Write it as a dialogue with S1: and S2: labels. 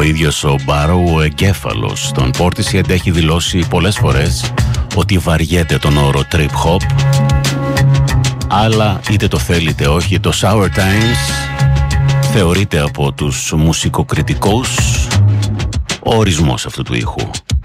S1: ίδιος ο Barrow, ο εγκέφαλος των Portishead, έχει δηλώσει πολλές φορές ότι βαριέται τον όρο trip hop, αλλά είτε το θέλει είτε όχι, το Sour Times θεωρείται από τους μουσικοκριτικούς ο ορισμός αυτού του ήχου.